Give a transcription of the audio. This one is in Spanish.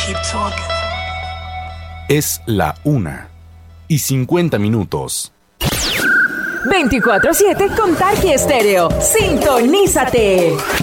Es la 1:50. 24/7 con Targi Estéreo. Sintonízate.